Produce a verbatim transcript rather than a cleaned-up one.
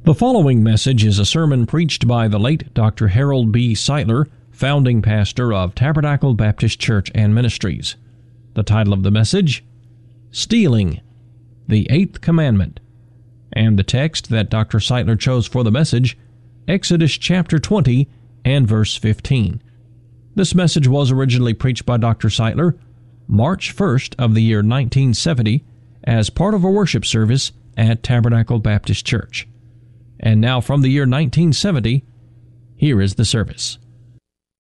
The following message is a sermon preached by the late Doctor Harold B. Sightler, founding pastor of Tabernacle Baptist Church and Ministries. The title of the message, Stealing, the Eighth Commandment. And the text that Doctor Sightler chose for the message, Exodus chapter twenty and verse fifteen. This message was originally preached by Doctor Sightler March first of the year nineteen seventy as part of a worship service at Tabernacle Baptist Church. And now from the year nineteen seventy, here is the service.